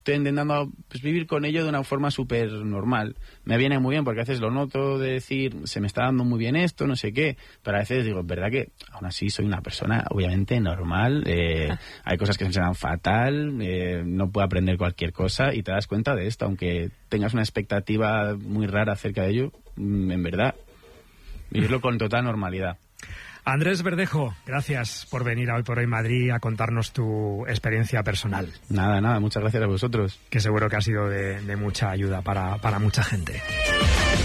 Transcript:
estoy intentando pues, vivir con ello de una forma súper normal. Me viene muy bien porque a veces lo noto de decir, se me está dando muy bien esto, no sé qué, pero a veces digo, es verdad que aún así soy una persona obviamente normal, hay cosas que se me dan fatal, no puedo aprender cualquier cosa y te das cuenta de esto, aunque tengas una expectativa muy rara acerca de ello, en verdad, vivirlo con total normalidad. Andrés Verdejo, gracias por venir a Hoy por Hoy Madrid a contarnos tu experiencia personal. Nada, muchas gracias a vosotros. Que seguro que ha sido de mucha ayuda para mucha gente.